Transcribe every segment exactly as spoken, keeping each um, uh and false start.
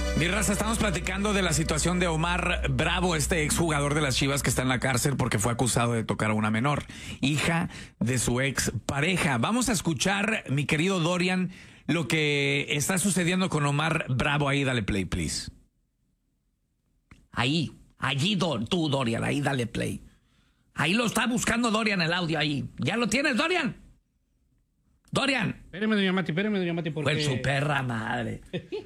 Mi raza, estamos platicando de la situación de Omar Bravo, este exjugador de las Chivas que está en la cárcel porque fue acusado de tocar a una menor, hija de su ex pareja. Vamos a escuchar, mi querido Dorian, lo que está sucediendo con Omar Bravo. Ahí, dale play, please. Ahí, allí do, tú, Dorian, ahí dale play. Ahí lo está buscando Dorian, el audio ahí. ¿Ya lo tienes, Dorian? Dorian. Espéreme, doña Mati, espéreme, doña Mati, porque... Pues su perra madre.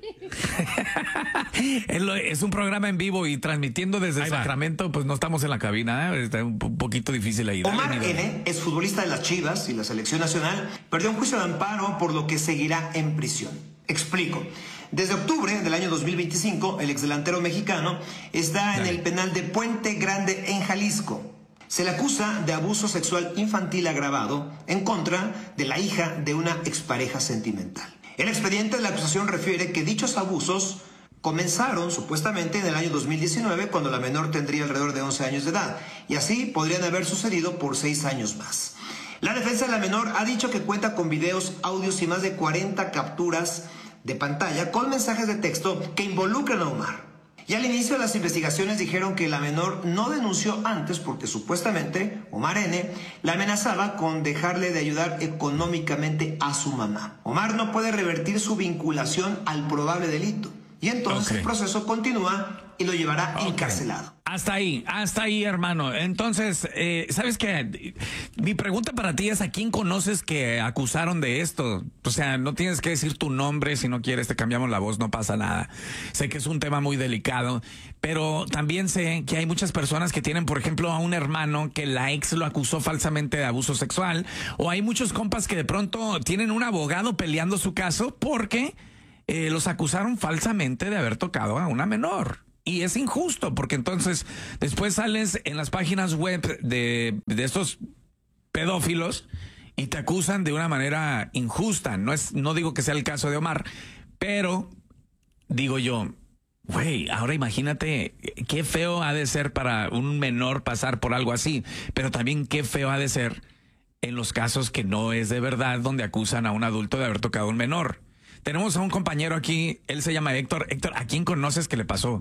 Es un programa en vivo y transmitiendo desde Sacramento, pues no estamos en la cabina, ¿eh? Está un poquito difícil ahí. Omar N., es futbolista de las Chivas y la selección nacional, perdió un juicio de amparo por lo que seguirá en prisión. Explico. Desde octubre del año dos mil veinticinco, el exdelantero mexicano está en el penal de Puente Grande en Jalisco. Se le acusa de abuso sexual infantil agravado en contra de la hija de una expareja sentimental. El expediente de la acusación refiere que dichos abusos comenzaron supuestamente en el año dos mil diecinueve, cuando la menor tendría alrededor de once años de edad, y así podrían haber sucedido por seis años más. La defensa de la menor ha dicho que cuenta con videos, audios y más de cuarenta capturas de pantalla con mensajes de texto que involucran a Omar. Y al inicio de las investigaciones dijeron que la menor no denunció antes porque supuestamente Omar N. la amenazaba con dejarle de ayudar económicamente a su mamá. Omar no puede revertir su vinculación al probable delito y entonces okay. el proceso continúa y lo llevará okay. encarcelado. Hasta ahí, hasta ahí, hermano. Entonces, eh, ¿sabes qué? Mi pregunta para ti es: ¿a quién conoces que acusaron de esto? O sea, no tienes que decir tu nombre, si no quieres te cambiamos la voz, no pasa nada. Sé que es un tema muy delicado, pero también sé que hay muchas personas que tienen, por ejemplo, a un hermano que la ex lo acusó falsamente de abuso sexual, o hay muchos compas que de pronto tienen un abogado peleando su caso porque eh, los acusaron falsamente de haber tocado a una menor. Y es injusto, porque entonces después sales en las páginas web de, de estos pedófilos y te acusan de una manera injusta. No es, no digo que sea el caso de Omar, pero digo yo, güey, ahora imagínate qué feo ha de ser para un menor pasar por algo así, pero también qué feo ha de ser en los casos que no es de verdad, donde acusan a un adulto de haber tocado a un menor. Tenemos a un compañero aquí, él se llama Héctor. Héctor, ¿a quién conoces que le pasó?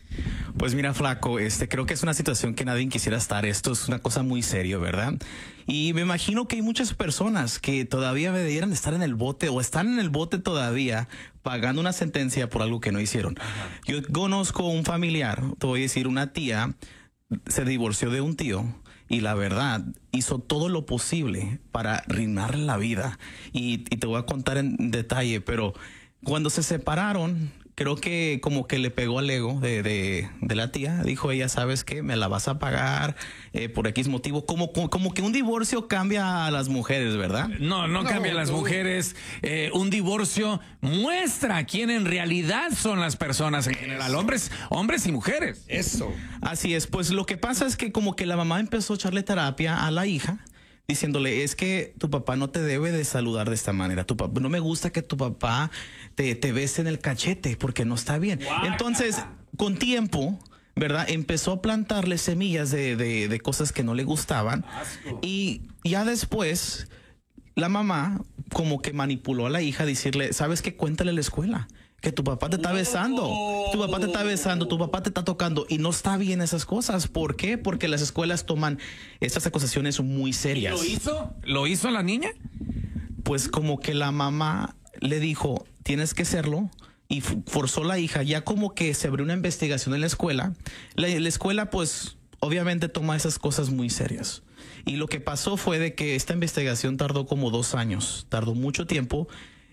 Pues mira, flaco, este, creo que es una situación que nadie quisiera estar. Esto es una cosa muy seria, ¿verdad? Y me imagino que hay muchas personas que todavía debieran estar en el bote o están en el bote todavía pagando una sentencia por algo que no hicieron. Ajá. Yo conozco un familiar, te voy a decir, una tía se divorció de un tío y la verdad hizo todo lo posible para arruinar la vida. Y, y te voy a contar en detalle, pero cuando se separaron, creo que como que le pegó al ego de, de, de la tía. Dijo ella, ¿sabes qué? Me la vas a pagar eh, por X motivo. Como, como, como que un divorcio cambia a las mujeres, ¿verdad? No, no, no cambia a las mujeres. Eh, un divorcio muestra quién en realidad son las personas en general. Hombres, hombres y mujeres. Eso. Así es. Pues lo que pasa es que como que la mamá empezó a echarle terapia a la hija, diciéndole, es que tu papá no te debe de saludar de esta manera. Tu papá, no me gusta que tu papá te, te bese en el cachete porque no está bien. Wow. Entonces, con tiempo, ¿verdad? Empezó a plantarle semillas de, de, de cosas que no le gustaban. Asco. Y ya después, la mamá como que manipuló a la hija a decirle, ¿sabes qué? Cuéntale a la escuela que tu papá te está besando, tu papá te está besando, tu papá te está tocando, y no está bien esas cosas. ¿Por qué? Porque las escuelas toman estas acusaciones muy serias. ¿Lo hizo? ¿Lo hizo la niña? Pues como que la mamá le dijo, tienes que hacerlo, y forzó a la hija. Ya como que se abrió una investigación en la escuela. La, la escuela pues obviamente toma esas cosas muy serias. Y lo que pasó fue de que esta investigación tardó como dos años, tardó mucho tiempo.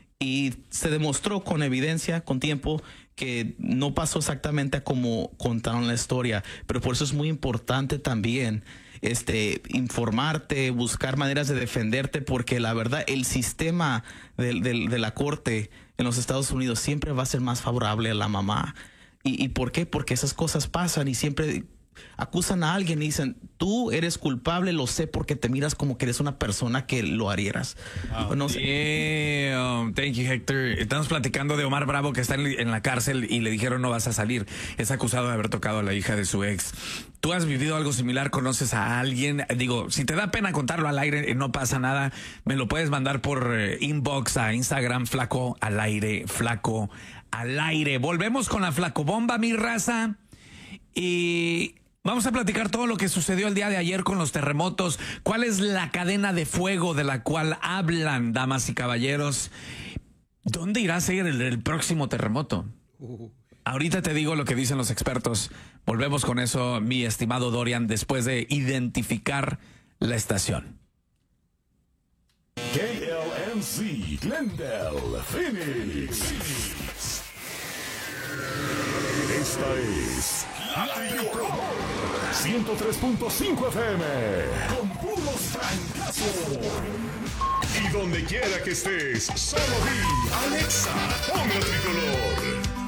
Y se demostró con evidencia, con tiempo, que no pasó exactamente a como contaron la historia. Pero por eso es muy importante también este, informarte, buscar maneras de defenderte, porque la verdad el sistema de, de, de la corte en los Estados Unidos siempre va a ser más favorable a la mamá. ¿Y, y por qué? Porque esas cosas pasan y siempre acusan a alguien y dicen, tú eres culpable, lo sé, porque te miras como que eres una persona que lo harías. Wow. No sé. Damn. Thank you, Héctor. Estamos platicando de Omar Bravo, que está en la cárcel y le dijeron no vas a salir. Es acusado de haber tocado a la hija de su ex. ¿Tú has vivido algo similar? ¿Conoces a alguien? Digo, si te da pena contarlo al aire, no pasa nada. Me lo puedes mandar por inbox a Instagram, Flaco al aire, Flaco al aire. Volvemos con la flacobomba, mi raza. Y vamos a platicar todo lo que sucedió el día de ayer con los terremotos. ¿Cuál es la cadena de fuego de la cual hablan, damas y caballeros? ¿Dónde irá a ser el, el próximo terremoto? Uh. Ahorita te digo lo que dicen los expertos. Volvemos con eso, mi estimado Dorian, después de identificar la estación. K L M C, Glendale, Phoenix. Esta es ciento tres punto cinco F M, con puros francazos. Y donde quiera que estés, solo di Alexa, ponme el tricolor.